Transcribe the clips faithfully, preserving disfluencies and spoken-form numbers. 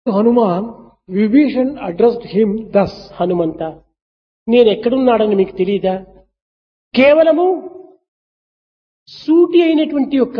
Hanuman, Vibhishan addressed him thus. Hanumantha నేను ఎక్కడున్నాడని మీకు తెలియదా? కేవలము సూటి అయినటువంటి యొక్క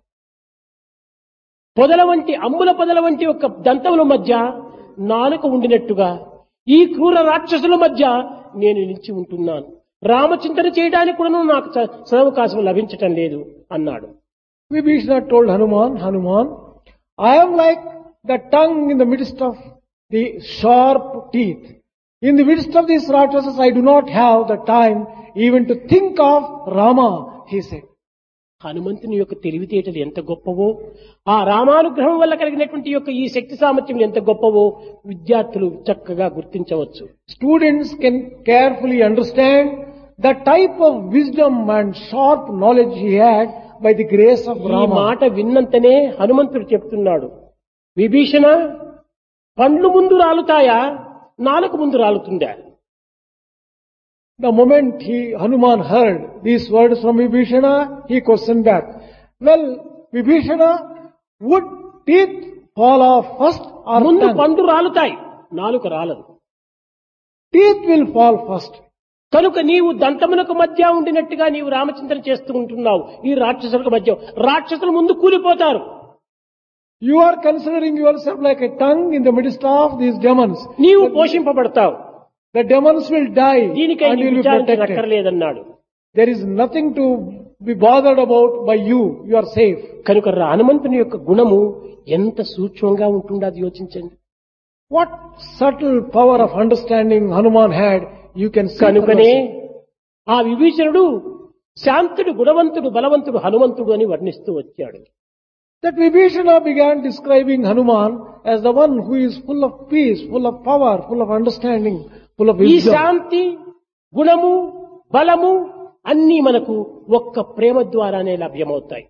పొదల వంటి అమ్ముల పొదల వంటి యొక్క దంతముల మధ్య నాలుక ఉండినట్టుగా ఈ క్రూర రాక్షసుల మధ్య నేను నిలిచి ఉంటున్నాను. రామచింతన చేయడానికి కూడా నాకు సదవకాశం లభించటం లేదు అన్నాడు. Vibhishana told Hanuman, Hanuman, I am like the tongue in the midst of the sharp teeth. In the midst of these rakshasas, I do not have the time even to think of Rama, he said. హనుమంతుని యొక్క తెలివితేటలు ఎంత గొప్పవో, ఆ రామానుగ్రహం వల్ల కలిగినటువంటి యొక్క ఈ శక్తి సామర్థ్యం ఎంత గొప్పవో విద్యార్థులు చక్కగా గుర్తించవచ్చు. Students can carefully understand the type of wisdom and sharp knowledge he had by the grace of ఈ Rama. మాట విన్నంతనే హనుమంతుడు చెప్తున్నాడు, విభీషణ పండ్లు ముందు రాలుతాయా, నాలుక ముందు రాలుతుందా? The moment he, Hanuman heard these words from Vibhishana, he questioned back. Well, Vibhishana, would teeth fall off first or ముందు tongue? పండు రాలుతాయి, నాలుక రాలదు. Teeth will fall first. కనుక నీవు దంతములకు మధ్య ఉండినట్టుగా నీవు రామచింతన చేస్తూ ఉంటున్నావు. ఈ రాక్షసులకు మధ్య రాక్షసుల ముందు కూలిపోతారు. You are considering yourself like a tongue in the midst of these demons. నీవు పోషింపబడతావు. The demons will die దీనికై and నీవు you will be protected. విచారించక్కర్లేదన్నాడు. There is nothing to be bothered about by you. You are safe. కనుక హనుమంతుని యొక్క గుణము ఎంత సూక్ష్మంగా ఉంటుందో అది యోచించండి. What subtle power of understanding Hanuman had, you can see. for కనుకనే yourself. ఆ విభీషణుడు శాంతుడు, గుణవంతుడు, బలవంతుడు హనుమంతుడు అని వర్ణిస్తూ వచ్చాడు. That Vibhishana began describing Hanuman as the one who is full of peace, full of power, full of understanding, full of ఈ wisdom. శాంతి, గుణము, బలము అన్నీ మనకు ఒక్క ప్రేమ ద్వారానే లభ్యమవుతాయి.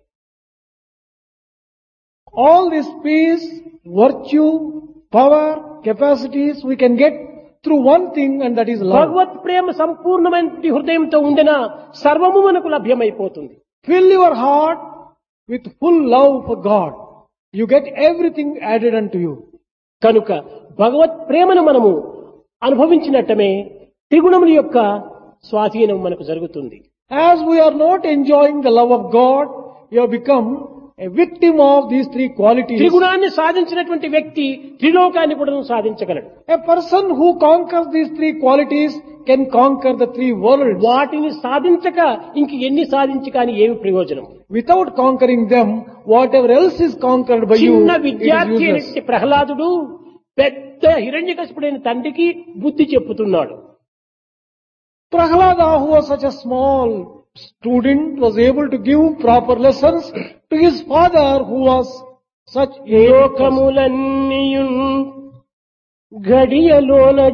All this peace, virtue, power, capacities we can get through one thing, and that is love. భగవత్ ప్రేమ సంపూర్ణమైన హృదయంతో ఉండిన సర్వము మనకు లభ్యమైపోతుంది. Fill your heart with full love for God. You get everything added unto you. కనుక భగవత్ ప్రేమను మనము అనుభవించినట్టమే త్రిగుణముల యొక్క స్వాధీనం మనకు జరుగుతుంది. As we are not enjoying the love of God, you have become a victim of these three qualities. త్రిగుణాన్ని సాధించినటువంటి వ్యక్తి త్రిలోకాన్ని కూడా సాధించగలడు. A person who conquers these three qualities can conquer the three worlds. వాటిని సాధించక ఇంక ఎన్ని సాధించి కానీ ఏమి ప్రయోజనం? Without conquering them, whatever else is conquered by you, చిన్న it is విద్యార్థి useless. అయినటువంటి ప్రహ్లాదుడు పెద్ద హిరణ్యకశిపుడైన తండ్రికి బుద్ధి చెప్పుతున్నాడు. Prahlada, who was such a small student, was able to give proper lessons to his father, who was such a లోకములన్నీయున్ గడియలోన